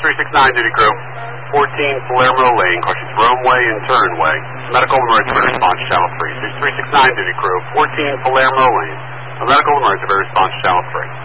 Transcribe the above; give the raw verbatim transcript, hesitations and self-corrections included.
three six nine, duty crew. fourteen Palermo Lane, cautions roadway and turnway. Medical emergency response, channel three. six three six nine, duty crew. fourteen Palermo Lane. A medical emergency response, channel three.